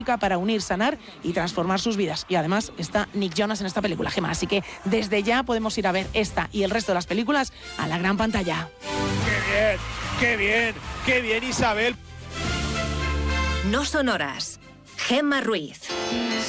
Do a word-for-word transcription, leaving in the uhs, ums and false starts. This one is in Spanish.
para unir, sanar y transformar sus vidas. Y además está Nick Jonas en esta película, Gemma. Así que desde ya podemos ir a ver esta y el resto de las películas a la gran pantalla. ¡Qué bien! ¡Qué bien! ¡Qué bien, Isabel! No son horas. Gemma Ruiz.